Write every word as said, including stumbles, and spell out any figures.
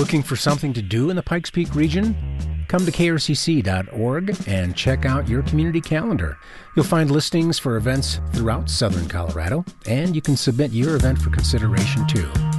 Looking for something to do in the Pikes Peak region? Come to K R C C dot org and check out your community calendar. You'll find listings for events throughout southern Colorado, and you can submit your event for consideration too.